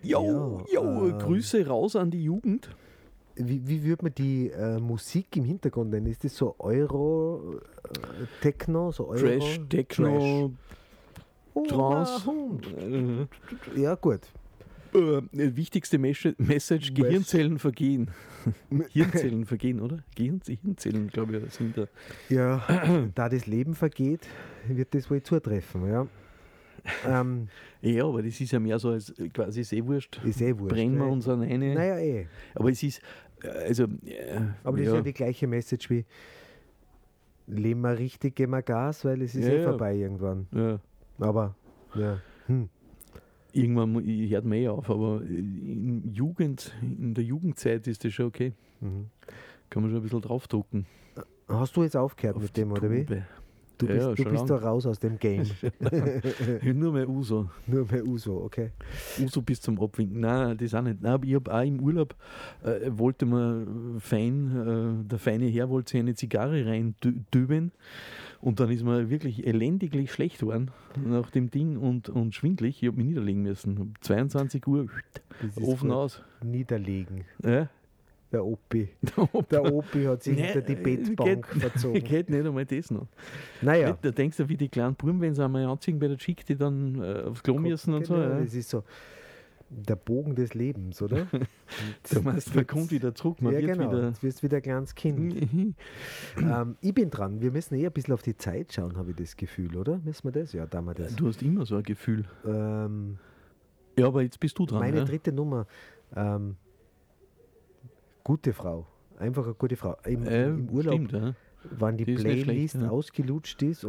Grüße raus an die Jugend. Wie würde man die Musik im Hintergrund nennen? Ist das so Euro-Techno? So Euro? Trash, Techno, Trance. Ja, gut. Wichtigste Message, Gehirnzellen vergehen. Hirnzellen vergehen, oder? Hirnzellen, glaube ich, sind da. Ja, da das Leben vergeht, wird das wohl zutreffen, ja. Ja, aber das ist ja mehr so als quasi ist eh wurscht. Ist eh wurscht. Brennen wir uns an eine. Naja, eh. Aber es ist, also. Aber das ist ja die gleiche Message wie: Leben wir richtig, geben wir Gas, weil es ist vorbei irgendwann. Ja. Aber, ja. Irgendwann hört man auf, aber in der Jugendzeit ist das schon okay. Kann man schon ein bisschen draufdrucken. Hast du jetzt aufgehört mit dem, oder wie? Du bist da raus aus dem Game. Nur mehr Uso. Nur mehr Uso, okay. Uso bis zum Abwinken. Nein, das auch nicht. Nein, aber ich habe auch im Urlaub, wollte man der feine Herr wollte sich eine Zigarre reindüben und dann ist mir wirklich elendiglich schlecht geworden nach dem Ding und schwindlig. Ich habe mich niederlegen müssen. Um 22 Uhr, Ofen aus. Niederlegen. Ja. Der Opi. Der Opi hat sich hinter die Bettbank verzogen. Geht nicht einmal das noch. Naja. Da denkst du, wie die kleinen Buben, wenn sie einmal anziehen bei der Chick, die dann aufs Klo müssen und so. Ja. Das ist so der Bogen des Lebens, oder? Man kommt wieder zurück, man wird wieder... Jetzt wirst du wieder ein kleines Kind. Ich bin dran. Wir müssen ein bisschen auf die Zeit schauen, habe ich das Gefühl, oder? Müssen wir das? Ja, da wir das. Du hast immer so ein Gefühl. Ja, aber jetzt bist du dran. Meine dritte Nummer. Gute Frau. Einfach eine gute Frau. Im Urlaub, stimmt, ja. wann die Playlist ausgelutscht ist,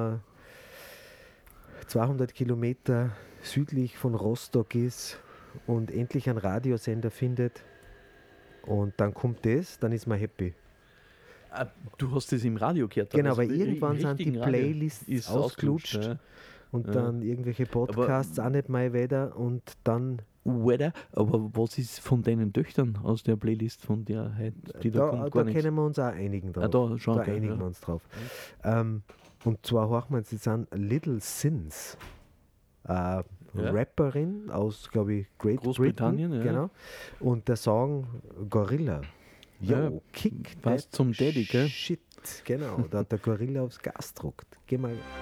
200 Kilometer südlich von Rostock ist und endlich einen Radiosender findet und dann kommt das, dann ist man happy. Du hast das im Radio gehört. Genau, weil irgendwann sind die Playlists ausgelutscht und dann irgendwelche Podcasts auch nicht mehr weiter und dann... Aber was ist von deinen Töchtern aus der Playlist von der heute, die da kommt? Da können wir uns auch einigen drauf. Da einigen wir uns drauf. Und zwar horchen wir uns jetzt an Little Sins. Rapperin aus, glaube ich, Großbritannien. Ja. Genau. Und der Song Gorilla. Kick. Fast zum Daddy, gell? Shit, genau. Da hat der Gorilla aufs Gas gedruckt. Geh mal.